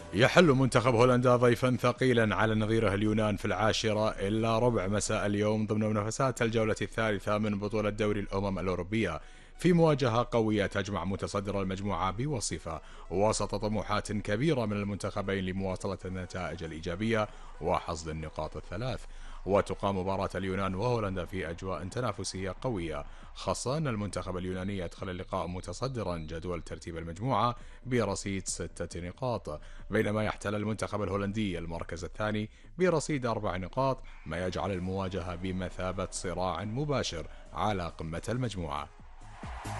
يحل منتخب هولندا ضيفا ثقيلا على نظيره اليونان في 10:15 مساء اليوم ضمن منافسات الجولة الثالثة من بطولة دوري الأمم الأوروبية، في مواجهة قوية تجمع متصدر المجموعة بوصيفة، وسط طموحات كبيرة من المنتخبين لمواصلة النتائج الإيجابية وحصد النقاط الثلاث. وتقام مباراة اليونان وهولندا في أجواء تنافسية قوية، خاصة أن المنتخب اليوناني يدخل اللقاء متصدرا جدول ترتيب المجموعة برصيد 6 نقاط، بينما يحتل المنتخب الهولندي المركز الثاني برصيد 4 نقاط، ما يجعل المواجهة بمثابة صراع مباشر على قمة المجموعة.